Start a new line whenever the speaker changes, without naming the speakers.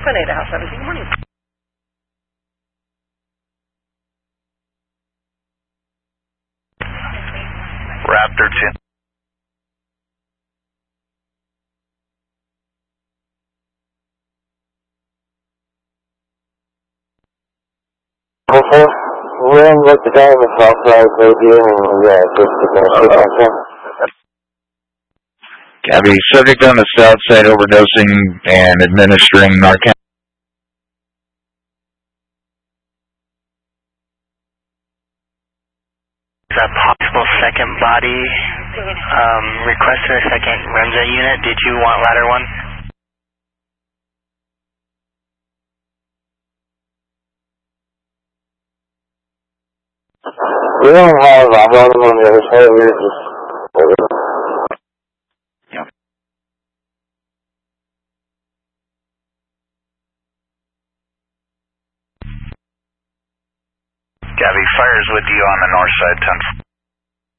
Pineda, House 17. Good morning.
Raptor 10.
Okay. We're in with the guy in the south side right here, and yeah, just
Gabby, subject on the south side overdosing and administering Narcan.
A possible second body, requested a second Renza unit. Did you want ladder 1?
We don't have a bottom on the other side, we're just over.
Yeah. Gabby, fires with you on the north side, 10.